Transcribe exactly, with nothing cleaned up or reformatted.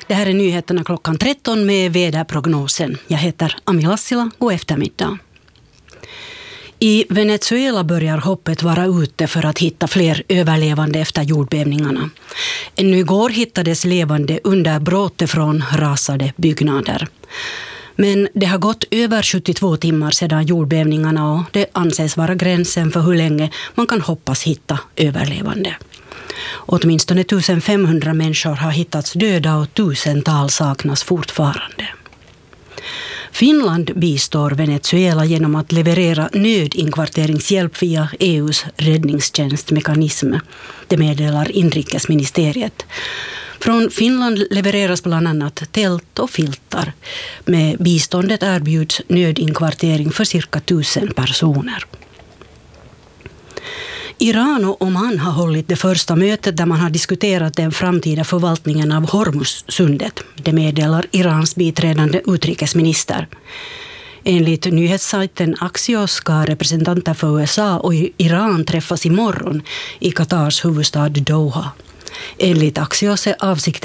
Det här är nyheterna klockan tretton med väderprognosen. Jag heter Ami Lassila. God eftermiddag. I Venezuela börjar hoppet vara ute för att hitta fler överlevande efter jordbävningarna. Ännu igår hittades levande under bråte från rasade byggnader. Men det har gått över sjuttiotvå timmar sedan jordbävningarna och det anses vara gränsen för hur länge man kan hoppas hitta överlevande. Åtminstone femtonhundra människor har hittats döda och tusentals saknas fortfarande. Finland bistår Venezuela genom att leverera nödinkvarteringshjälp via E U:s räddningstjänstmekanism. Det meddelar inrikesministeriet. Från Finland levereras bland annat tält och filtar. Med biståndet erbjuds nödinkvartering för cirka tusen personer. Iran och Oman har hållit det första mötet där man har diskuterat den framtida förvaltningen av Hormuzsundet. Det meddelar Irans biträdande utrikesminister. Enligt nyhetssajten Axios ska representanter för U S A och Iran träffas imorgon i Katars huvudstad Doha. Enligt Axios är avsikten